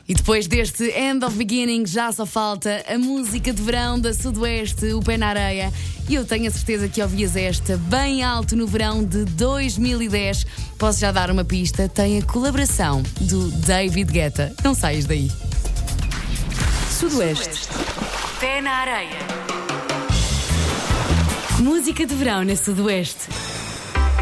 E depois deste End of Beginning já só falta a música de verão da Sudoeste, o Pé na Areia. E eu tenho a certeza que ouvias esta bem alto no verão de 2010. Posso já dar uma pista, tem a colaboração do David Guetta. Não saias daí. Sudoeste. Pé na Areia. Música de verão na Sudoeste.